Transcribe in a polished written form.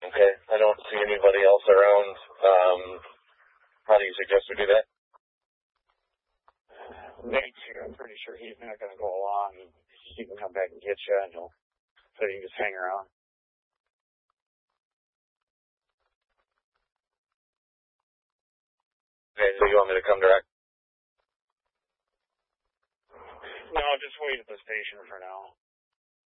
Okay, I don't see anybody else around. How do you suggest we do that? Nate's here. I'm pretty sure he's not going to go along. He can come back and get you, and so you can just hang around. Okay, so you want me to come direct? No, just wait at the station for now.